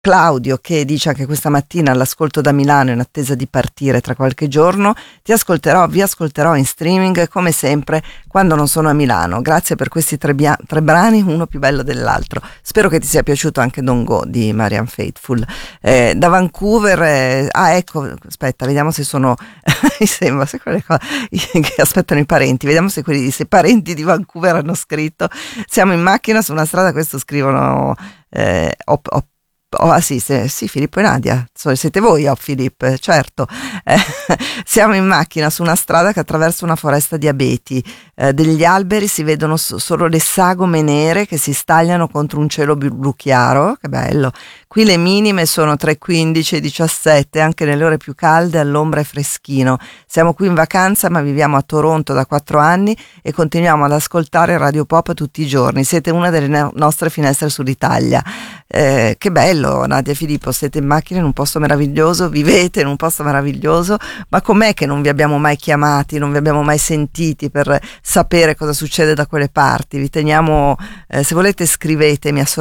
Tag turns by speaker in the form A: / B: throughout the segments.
A: Claudio che dice anche questa mattina all'ascolto da Milano in attesa di partire tra qualche giorno, vi ascolterò in streaming come sempre quando non sono a Milano, grazie per questi tre brani, uno più bello dell'altro. Spero che ti sia piaciuto anche Don't Go di Marianne Faithfull. Da Vancouver, ecco, aspetta, vediamo se sono mi sembra se quelle cose che aspettano i parenti, vediamo se i parenti di Vancouver hanno scritto. Siamo in macchina su una strada, questo scrivono sì, Filippo e Nadia, siete voi, Filippo, certo. Siamo in macchina su una strada che attraversa una foresta di abeti, degli alberi si vedono solo le sagome nere che si stagliano contro un cielo blu chiaro, che bello. Qui le minime sono tra i 15 e i 17, anche nelle ore più calde all'ombra è freschino. Siamo qui in vacanza ma viviamo a Toronto da 4 anni e continuiamo ad ascoltare Radio Pop tutti i giorni. Siete una delle nostre finestre sull'Italia. Che bello, Nadia e Filippo, siete in macchina in un posto meraviglioso, vivete in un posto meraviglioso, ma com'è che non vi abbiamo mai chiamati, non vi abbiamo mai sentiti per sapere cosa succede da quelle parti? Vi teniamo, se volete scrivetemi a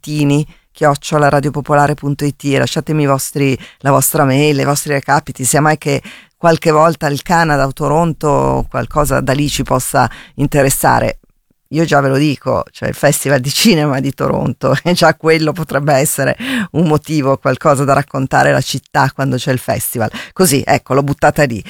A: sorrentini@radiopopolare.it e lasciatemi la vostra mail, i vostri recapiti, sia mai che qualche volta il Canada o Toronto qualcosa da lì ci possa interessare. Io già ve lo dico, cioè il Festival di Cinema di Toronto, e già quello potrebbe essere un motivo, qualcosa da raccontare alla città quando c'è il festival. Così, ecco, l'ho buttata lì.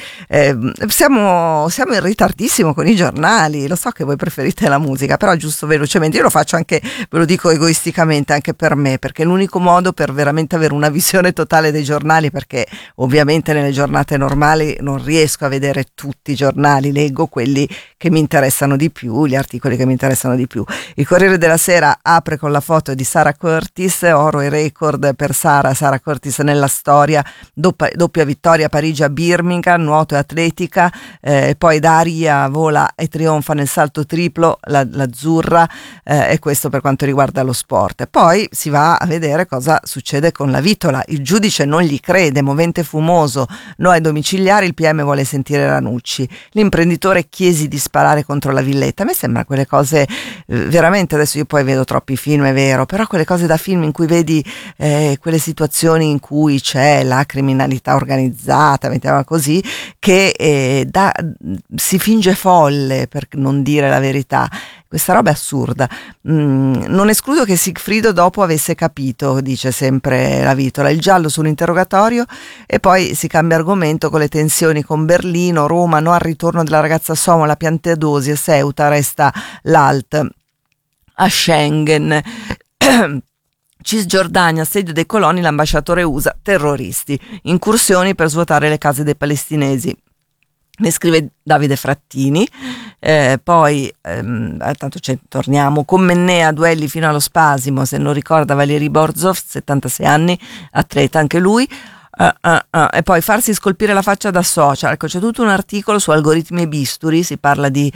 A: Siamo in ritardissimo con i giornali, lo so che voi preferite la musica, però giusto velocemente, io lo faccio anche, ve lo dico egoisticamente, anche per me, perché è l'unico modo per veramente avere una visione totale dei giornali, perché ovviamente nelle giornate normali non riesco a vedere tutti i giornali, leggo quelli che mi interessano di più, gli articoli che mi interessano di più. Il Corriere della Sera apre con la foto di Sara Curtis, oro e record per Sara Curtis nella storia, doppia vittoria a Parigi, a Birmingham, nuoto e atletica, poi Daria vola e trionfa nel salto triplo, l'azzurra, e questo per quanto riguarda lo sport. Poi si va a vedere cosa succede con la Vitola, il giudice non gli crede, movente fumoso, no ai domiciliari, il PM vuole sentire Ranucci, l'imprenditore chiesi di sparare contro la villetta. A me sembra quelle cose veramente, adesso io poi vedo troppi film, è vero, però quelle cose da film in cui vedi quelle situazioni in cui c'è la criminalità organizzata, mettiamola così, che si finge folle, per non dire la verità. Questa roba è assurda. Non escludo che Sigfrido dopo avesse capito, dice sempre la Vitola, il giallo sull'interrogatorio, e poi si cambia argomento con le tensioni con Berlino, Roma, no al ritorno della ragazza somola, Piantedosi, Ceuta, resta l'Alt. A Schengen Cisgiordania, assedio dei coloni, l'ambasciatore USA, terroristi, incursioni per svuotare le case dei palestinesi. Ne scrive Davide Frattini. Poi tanto torniamo con Mennea, duelli fino allo spasimo, se non ricorda Valeri Borzov, 76 anni, atleta anche lui. E poi farsi scolpire la faccia da social, ecco, c'è tutto un articolo su algoritmi e bisturi, si parla di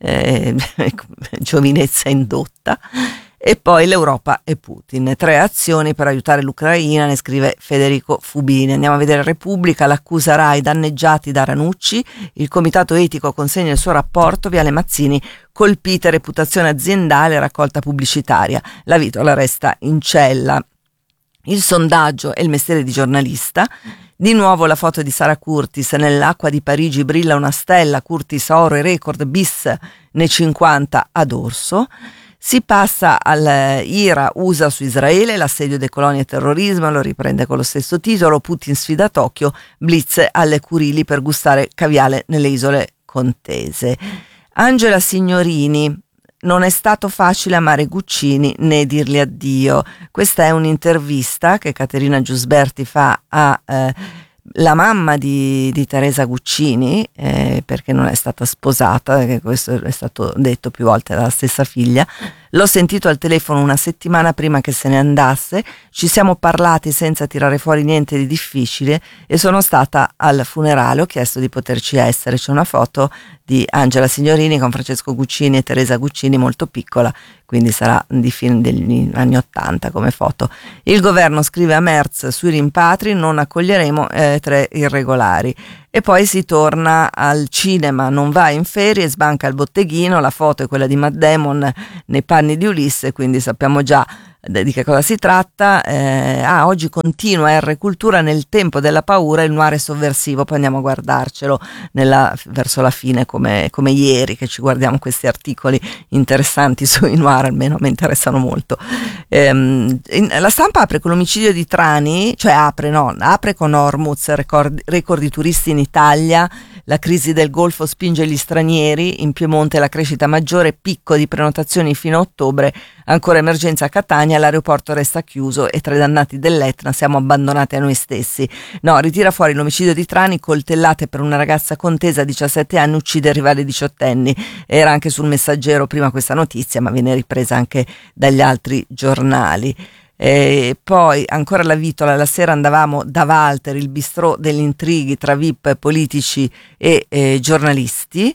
A: giovinezza indotta. E poi l'Europa e Putin, 3 azioni per aiutare l'Ucraina, ne scrive Federico Fubini. Andiamo a vedere Repubblica, l'accusa Rai, danneggiati da Ranucci, il comitato etico consegna il suo rapporto, Viale Mazzini, colpite reputazione aziendale, raccolta pubblicitaria, la Vitola resta in cella. Il sondaggio e il mestiere di giornalista, di nuovo la foto di Sara Curtis, nell'acqua di Parigi brilla una stella, Curtis oro e record bis nei 50 ad Orso. Si passa all'IRA USA su Israele, l'assedio dei coloni e terrorismo, lo riprende con lo stesso titolo, Putin sfida Tokyo, blitz alle Curili per gustare caviale nelle isole contese. Angela Signorini, non è stato facile amare Guccini né dirgli addio. Questa è un'intervista che Caterina Giusberti fa a la mamma di Teresa Guccini, perché non è stata sposata, che questo è stato detto più volte dalla stessa figlia. L'ho sentito al telefono una settimana prima che se ne andasse, ci siamo parlati senza tirare fuori niente di difficile e sono stata al funerale, ho chiesto di poterci essere. C'è una foto di Angela Signorini con Francesco Guccini e Teresa Guccini molto piccola, quindi sarà di film degli anni 80 come foto. Il governo scrive a Merz sui rimpatri, non accoglieremo 3 irregolari. E poi si torna al cinema, non va in ferie, sbanca il botteghino, la foto è quella di Matt Damon nei panni di Ulisse, quindi sappiamo già di che cosa si tratta. Oggi continua R Cultura nel tempo della paura, il noir è sovversivo, poi andiamo a guardarcelo verso la fine come ieri, che ci guardiamo questi articoli interessanti sui noir, almeno mi interessano molto. La Stampa apre con l'omicidio di Trani, cioè apre con Hormuz, record di turisti in Italia, la crisi del Golfo spinge gli stranieri, in Piemonte la crescita maggiore, picco di prenotazioni fino a ottobre, ancora emergenza a Catania, l'aeroporto resta chiuso e tra i dannati dell'Etna siamo abbandonati a noi stessi. No, ritira fuori l'omicidio di Trani, coltellate per una ragazza contesa a 17 anni, uccide il rivale 18enni. Era anche sul Messaggero prima questa notizia, ma viene ripresa anche dagli altri giornali. E poi ancora la Vitola, la sera andavamo da Walter, il bistrò degli intrighi tra VIP, politici e giornalisti.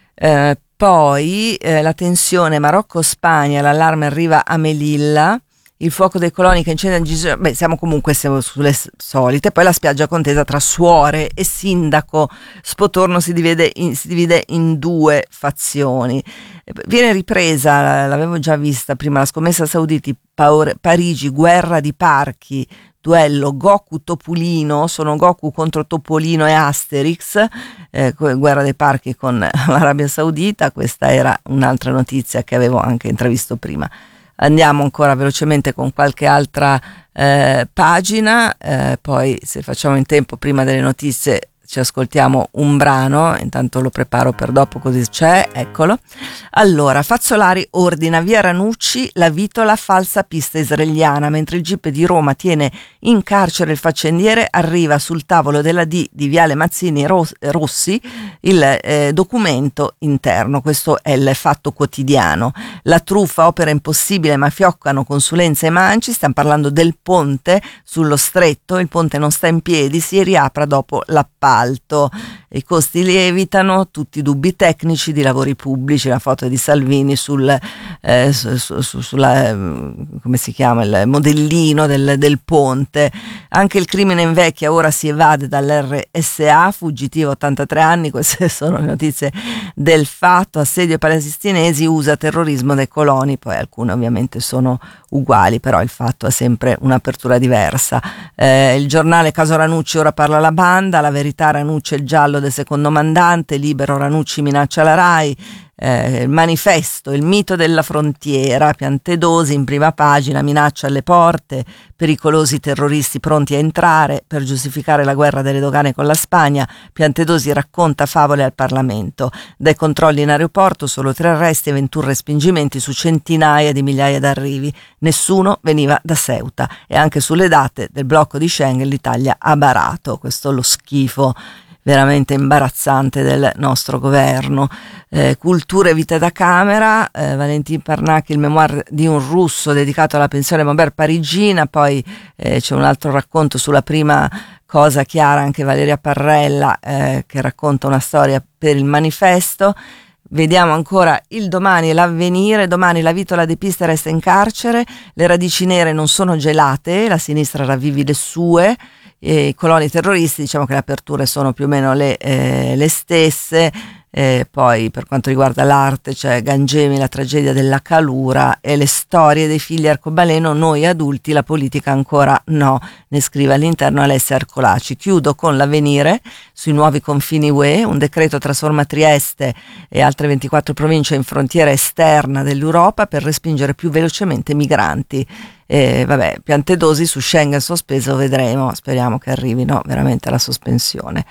A: Poi la tensione Marocco-Spagna, l'allarme arriva a Melilla, il fuoco dei coloni che incendia, siamo sulle solite. Poi la spiaggia contesa tra suore e sindaco, Spotorno si divide in due fazioni. Viene ripresa, l'avevo già vista prima, la scommessa Sauditi, Parigi, guerra di parchi, duello Goku Topolino, sono Goku contro Topolino e Asterix, guerra dei parchi con l'Arabia Saudita. Questa era un'altra notizia che avevo anche intravisto prima. Andiamo ancora velocemente con qualche altra pagina, poi se facciamo in tempo prima delle notizie ci ascoltiamo un brano, intanto lo preparo per dopo così c'è, eccolo. Allora, Fazzolari ordina via Ranucci, la Vitola falsa pista israeliana, mentre il GIP di Roma tiene in carcere il faccendiere, arriva sul tavolo della D di Viale Mazzini Rossi il documento interno, questo è il Fatto Quotidiano. La truffa, opera impossibile, ma fioccano consulenze e manci, stiamo parlando del ponte sullo stretto, il ponte non sta in piedi, si riapra dopo l'appalto. I costi lievitano, tutti i dubbi tecnici di lavori pubblici, la foto di Salvini sulla come si chiama, il modellino del ponte. Anche il crimine invecchia, ora si evade dall'RSA, fuggitivo 83 anni, queste sono le notizie del Fatto. Assedio ai palestinesi, usa terrorismo dei coloni, poi alcune ovviamente sono uguali, però il Fatto ha sempre un'apertura diversa. Il giornale Caso Ranucci, ora parla la banda, la verità Ranucci è il giallo del secondo mandante, libero Ranucci minaccia la Rai. Il Manifesto, il mito della frontiera, Piantedosi in prima pagina, minaccia alle porte, pericolosi terroristi pronti a entrare per giustificare la guerra delle dogane con la Spagna. Piantedosi racconta favole al Parlamento. Dai controlli in aeroporto solo 3 arresti e 21 respingimenti su centinaia di migliaia d'arrivi, nessuno veniva da Ceuta, e anche sulle date del blocco di Schengen l'Italia ha barato. Questo è lo schifo veramente imbarazzante del nostro governo. Cultura e vita da camera, Valentin Parnac, il memoir di un russo dedicato alla pensione Maubert parigina. Poi c'è un altro racconto sulla prima cosa chiara, anche Valeria Parrella, che racconta una storia per il Manifesto. Vediamo ancora il Domani e l'Avvenire. Domani la Vitola De Pista resta in carcere, le radici nere non sono gelate, la sinistra ravvivi le sue. I coloni terroristi, diciamo che le aperture sono più o meno le stesse. Poi per quanto riguarda l'arte c'è Gangemi, la tragedia della Calura, e le storie dei figli arcobaleno, noi adulti, la politica ancora no, ne scrive all'interno Alessia Arcolaci. Chiudo con l'Avvenire sui nuovi confini UE, un decreto trasforma Trieste e altre 24 province in frontiera esterna dell'Europa per respingere più velocemente migranti. Piantedosi su Schengen sospeso, vedremo, speriamo che arrivino veramente alla sospensione.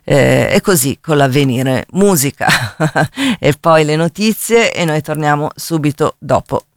A: E così con l'Avvenire, musica e poi le notizie, e noi torniamo subito dopo.